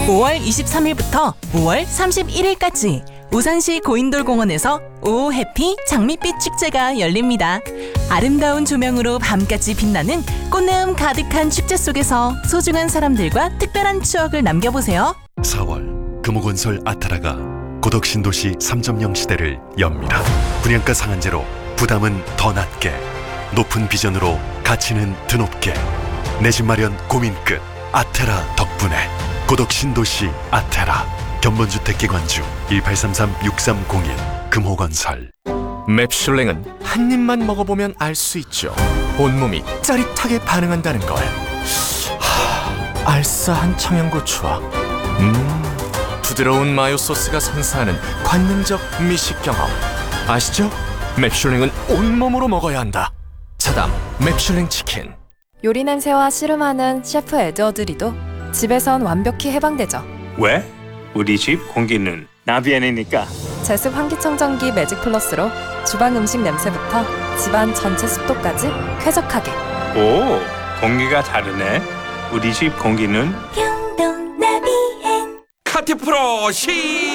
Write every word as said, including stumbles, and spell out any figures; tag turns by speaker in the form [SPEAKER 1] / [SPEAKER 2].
[SPEAKER 1] 오월 이십삼일부터 오월 삼십일일까지 우산시 고인돌공원에서 오 해피 장밋빛 축제가 열립니다. 아름다운 조명으로 밤까지 빛나는 꽃내음 가득한 축제 속에서 소중한 사람들과 특별한 추억을 남겨보세요.
[SPEAKER 2] 사월 금호건설 아타라가 고덕신도시 삼 점 영 시대를 엽니다. 분양가 상한제로 부담은 더 낮게, 높은 비전으로 가치는 드높게, 내 집 마련 고민 끝 아테라 덕분에 고덕신도시 아테라 견본주택기관주 일팔삼삼 육삼공일 금호건설.
[SPEAKER 3] 맵슐랭은 한 입만 먹어보면 알 수 있죠. 온몸이 짜릿하게 반응한다는 걸. 하, 알싸한 청양고추와 음, 부드러운 마요 소스가 선사하는 관능적 미식 경험. 아시죠? 맵슐랭은 온몸으로 먹어야 한다. 사담 맵슐랭 치킨.
[SPEAKER 4] 요리 냄새와 씨름하는 셰프 에드워드 리도 집에선 완벽히 해방되죠.
[SPEAKER 5] 왜? 우리 집 공기는 나비엔이니까.
[SPEAKER 4] 제습 환기청정기 매직 플러스로 주방 음식 냄새부터 집안 전체 습도까지 쾌적하게.
[SPEAKER 5] 오, 공기가 다르네. 우리 집 공기는
[SPEAKER 6] 평동 나비엔
[SPEAKER 7] 카티프로 시